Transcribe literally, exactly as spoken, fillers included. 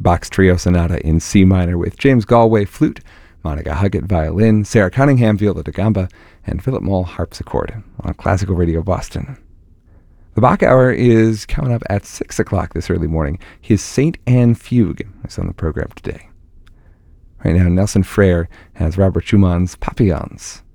Bach's Trio Sonata in C minor with James Galway flute, Monica Huggett violin, Sarah Cunningham viola da gamba, and Philip Moll harpsichord on Classical Radio Boston. The Bach Hour is coming up at six o'clock this early morning. His Saint Anne Fugue is on the program today. Right now, Nelson Frere has Robert Schumann's Papillons.